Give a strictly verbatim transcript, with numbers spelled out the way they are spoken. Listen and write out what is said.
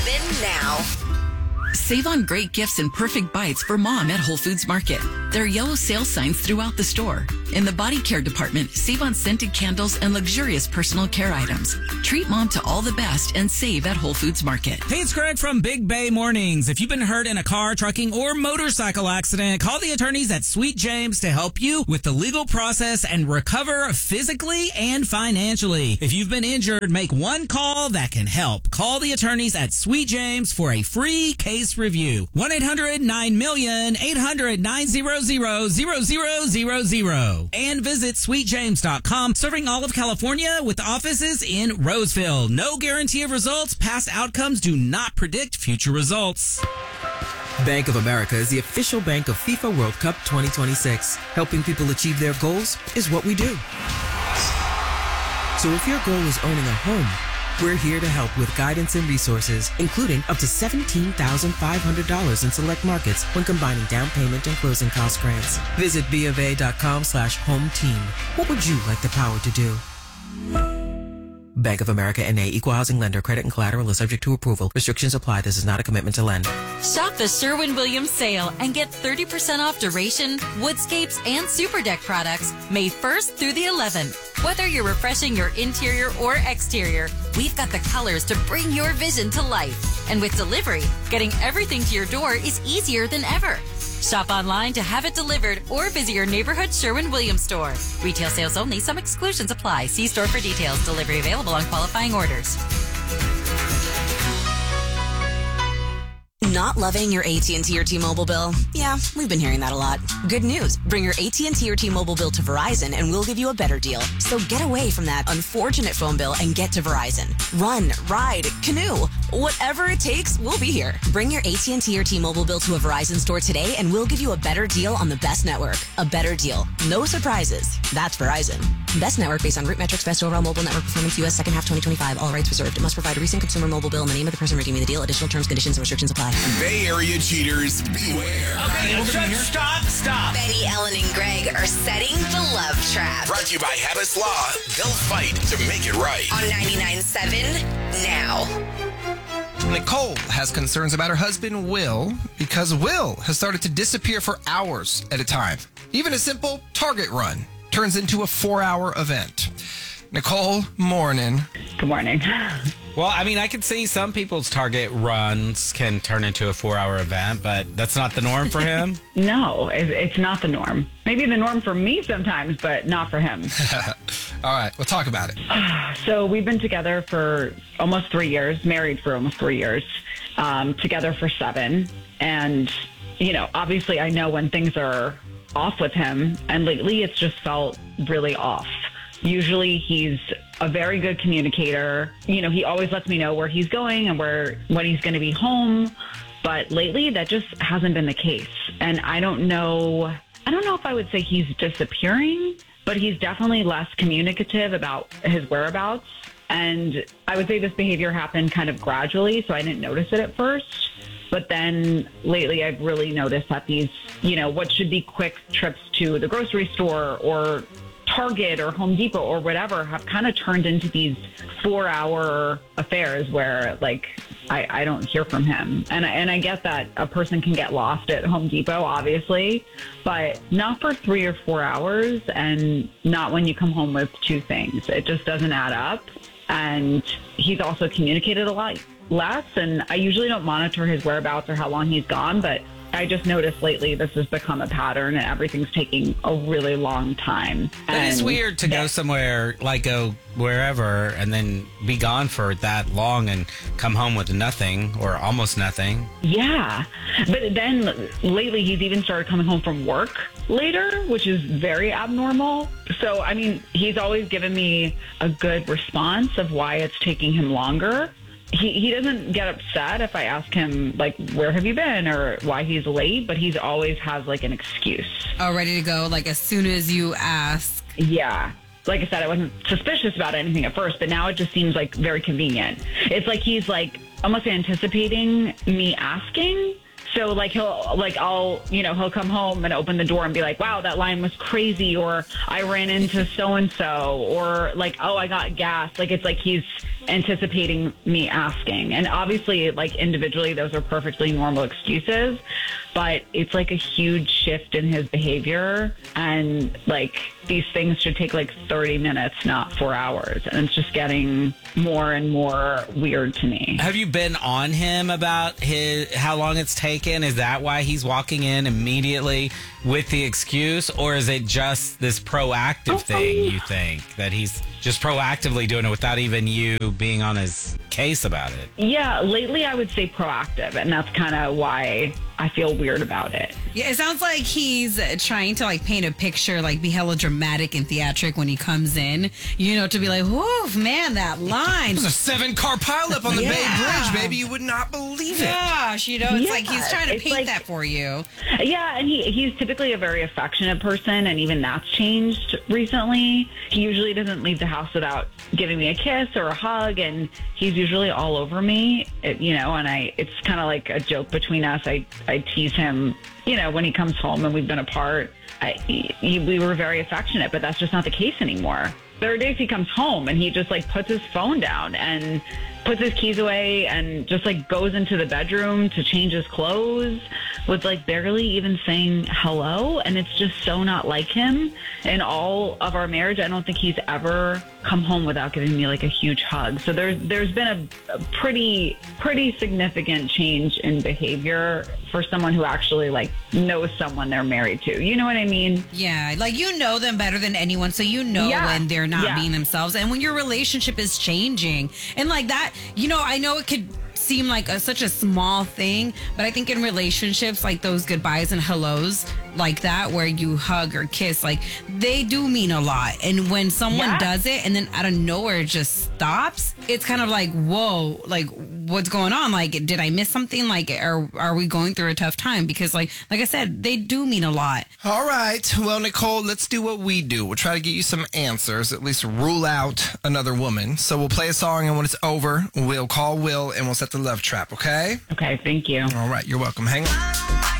seven now. Save on great gifts and perfect bites for mom at Whole Foods Market. There are yellow sale signs throughout the store. In the body care department, save on scented candles and luxurious personal care items. Treat mom to all the best and save at Whole Foods Market. Hey, it's Greg from Big Bay Mornings. If you've been hurt in a car, trucking, or motorcycle accident, call the attorneys at Sweet James to help you with the legal process and recover physically and financially. If you've been injured, make one call that can help. Call the attorneys at Sweet James for a free case review. one eight hundred nine million, eight hundred nine hundred, zero zero zero zero. And visit sweet james dot com, serving all of California with offices in Roseville. No guarantee of results. Past outcomes do not predict future results. Bank of America is the official bank of FIFA World Cup twenty twenty-six. Helping people achieve their goals is what we do. So if your goal is owning a home, we're here to help with guidance and resources, including up to seventeen thousand five hundred dollars in select markets when combining down payment and closing cost grants. Visit bofa.com slash home team. What would you like the power to do? Bank of America N A, Equal Housing Lender. Credit and collateral is subject to approval. Restrictions apply. This is not a commitment to lend. Shop the Sherwin-Williams sale and get thirty percent off Duration, Woodscapes, and Super Deck products May first through the eleventh. Whether you're refreshing your interior or exterior, we've got the colors to bring your vision to life. And with delivery, getting everything to your door is easier than ever. Shop online to have it delivered or visit your neighborhood Sherwin-Williams store. Retail sales only. Some exclusions apply. See store for details. Delivery available on qualifying orders. Not loving your A T and T or T-Mobile bill? Yeah, we've been hearing that a lot. Good news. Bring your A T and T or T-Mobile bill to Verizon and we'll give you a better deal. So get away from that unfortunate phone bill and get to Verizon. Run, ride, canoe. Whatever it takes, we'll be here. Bring your A T and T or T-Mobile bill to a Verizon store today and we'll give you a better deal on the best network. A better deal. No surprises. That's Verizon. Best network based on root metrics, best overall mobile network performance, U S second half twenty twenty-five. All rights reserved. It must provide a recent consumer mobile bill and the name of the person redeeming the deal. Additional terms, conditions, and restrictions apply. Bay Area cheaters, beware. Okay, okay stop, stop. Benny, Ellen, and Greg are setting the love trap. Brought to you by Habits Law. They'll fight to make it right. On ninety-nine point seven now. Nicole has concerns about her husband, Will, because Will has started to disappear for hours at a time. Even a simple Target run turns into a four-hour event. Nicole, morning. Good morning. Well, I mean, I could see some people's Target runs can turn into a four-hour event, but that's not the norm for him? No, it's not the norm. Maybe the norm for me sometimes, but not for him. All right, we'll talk about it. So we've been together for almost three years, married for almost three years, um, together for seven. And, you know, obviously I know when things are off with him, and lately it's just felt really off. Usually he's a very good communicator. You know, he always lets me know where he's going and where when he's going to be home. But lately that just hasn't been the case. And I don't know, I don't know if I would say he's disappearing, but he's definitely less communicative about his whereabouts. And I would say this behavior happened kind of gradually, so I didn't notice it at first. But then lately I've really noticed that these, you know, what should be quick trips to the grocery store or Target or Home Depot or whatever have kind of turned into these four hour affairs where like I, I don't hear from him. And, and I get that a person can get lost at Home Depot, obviously, but not for three or four hours and not when you come home with two things. It just doesn't add up. And he's also communicated a lot less. And I usually don't monitor his whereabouts or how long he's gone, but I just noticed lately this has become a pattern and everything's taking a really long time. It and is weird to go somewhere, like go wherever, and then be gone for that long and come home with nothing or almost nothing. Yeah. But then lately he's even started coming home from work later, which is very abnormal. So, I mean, he's always given me a good response of why it's taking him longer. He he doesn't get upset if I ask him, like, where have you been or why he's late, but he's always has, like, an excuse. Oh, ready to go, like, as soon as you ask. Yeah. Like I said, I wasn't suspicious about anything at first, but now it just seems, like, very convenient. It's like he's, like, almost anticipating me asking. So, like, he'll, like, I'll, you know, he'll come home and open the door and be like, wow, that line was crazy, or I ran into so-and-so, or, like, oh, I got gas. Like, it's like he's anticipating me asking. And obviously, like individually, those are perfectly normal excuses, but it's like a huge shift in his behavior. And like these things should take like thirty minutes, not four hours. And it's just getting more and more weird to me. Have you been on him about his how long it's taken? Is that why he's walking in immediately with the excuse? Or is it just this proactive thing, you think, that he's just proactively doing it without even you being on his case about it? Yeah, lately I would say proactive, and that's kind of why I feel weird about it. Yeah, it sounds like he's trying to like paint a picture, like be hella dramatic and theatric when he comes in, you know, to be like, whoo, man, that line. There's a seven car pileup on the Yeah. Bay Bridge, baby. You would not believe it. Gosh, you know, it's Yeah, like he's trying to it's paint like- that for you. Yeah, and he he's typically a very affectionate person, and even that's changed recently. He usually doesn't leave the house without giving me a kiss or a hug, and he's usually all over me, it, you know, and I it's kind of like a joke between us. I, I tease him, you know, when he comes home and we've been apart. I, he, we were very affectionate, but that's just not the case anymore. There are days he comes home and he just like puts his phone down and puts his keys away and just like goes into the bedroom to change his clothes with like barely even saying hello. And it's just so not like him. In all of our marriage, I don't think he's ever come home without giving me like a huge hug. So there's there's been a, a pretty pretty significant change in behavior for someone who actually like knows someone they're married to. You know what I mean? Yeah, like you know them better than anyone, so you know Yeah. when they're not Yeah. being themselves and when your relationship is changing. And like that, you know, I know it could seem like a, such a small thing, but I think in relationships, like those goodbyes and hellos like that, where you hug or kiss, like they do mean a lot. And when someone Yeah. does it and then out of nowhere it just stops, it's kind of like, whoa, like what's going on? Like, did I miss something? Like, are, are we going through a tough time? Because like, like I said, they do mean a lot. All right. Well, Nicole, let's do what we do. We'll try to get you some answers, at least rule out another woman. So we'll play a song, and when it's over, we'll call Will and we'll set the love trap, okay? Okay, thank you. All right. You're welcome. Hang on.